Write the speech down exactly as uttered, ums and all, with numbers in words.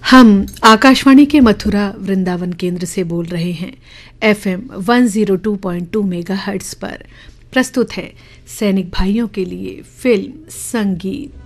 हम आकाशवाणी के मथुरा वृंदावन केंद्र से बोल रहे हैं। एफएम एक सौ दो पॉइंट दो मेगाहर्ट्ज पर प्रस्तुत है सैनिक भाइयों के लिए फिल्म संगीत।